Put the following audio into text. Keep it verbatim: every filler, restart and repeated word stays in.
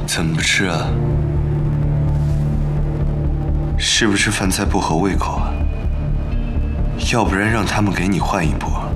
怎么不吃啊？是不是饭菜不合胃口啊？要不然让他们给你换一波。